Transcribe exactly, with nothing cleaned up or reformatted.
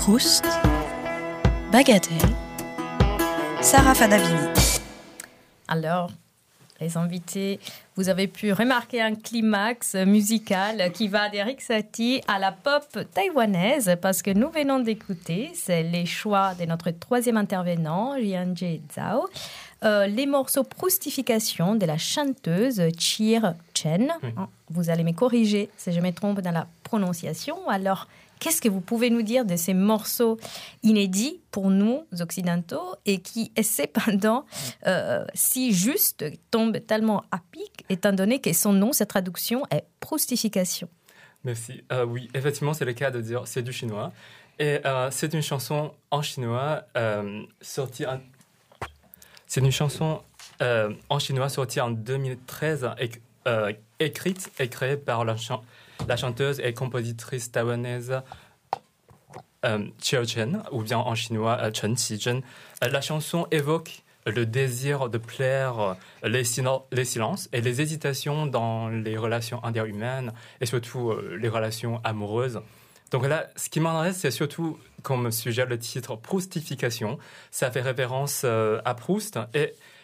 Proust, Bagatelle, Sarah Fadavini. Alors, les invités, vous avez pu remarquer un climax musical qui va d'Erik Satie à la pop taïwanaise parce que nous venons d'écouter, c'est les choix de notre troisième intervenant, Jianjie Zhao, euh, les morceaux Proustification de la chanteuse Chir Chen. Oui. Vous allez me corriger si je me trompe dans la prononciation. Alors, qu'est-ce que vous pouvez nous dire de ces morceaux inédits pour nous, occidentaux, et qui, cependant, euh, si juste, tombent tellement à pic, étant donné que son nom, sa traduction est Proustification. Merci. Euh, oui, effectivement, c'est le cas de dire c'est du chinois. Et euh, c'est une chanson en chinois euh, sortie en... C'est une chanson euh, en chinois sortie en deux mille treize, et, euh, écrite et créée par la chanteuse. La chanteuse et compositrice taïwanaise euh, Chir Chen, ou bien en chinois euh, Chen Qizhen. Euh, la chanson évoque le désir de plaire, euh, les, sil- les silences et les hésitations dans les relations interhumaines et surtout euh, les relations amoureuses. Donc là, ce qui m'intéresse, c'est surtout, comme suggère le titre, Proustification. Ça fait référence euh, à Proust et